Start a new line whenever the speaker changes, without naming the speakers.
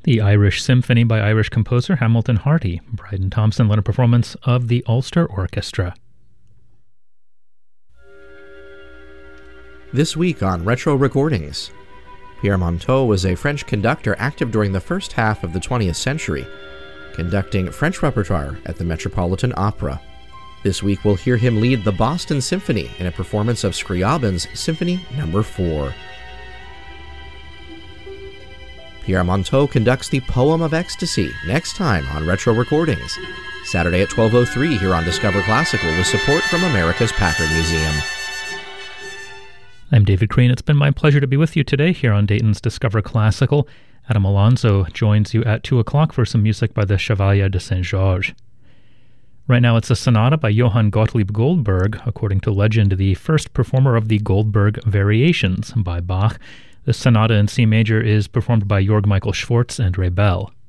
The Irish Symphony by Irish composer Hamilton Harty. Bryden Thompson led a performance of the Ulster Orchestra.
This week on Retro Recordings, Pierre Monteux was a French conductor active during the first half of the 20th century, conducting French repertoire at the Metropolitan Opera. This week we'll hear him lead the Boston Symphony in a performance of Scriabin's Symphony No. 4. Pierre Monteux conducts the Poem of Ecstasy next time on Retro Recordings, Saturday at 12:03 here on Discover Classical with support from America's Packard Museum.
I'm David Crane. It's been my pleasure to be with you today here on Dayton's Discover Classical. Adam Alonso joins you at 2 o'clock for some music by the Chevalier de Saint-Georges. Right now it's a sonata by Johann Gottlieb Goldberg, according to legend the first performer of the Goldberg Variations by Bach. The sonata in C major is performed by Georg Michael Schwartz and Ray Bell.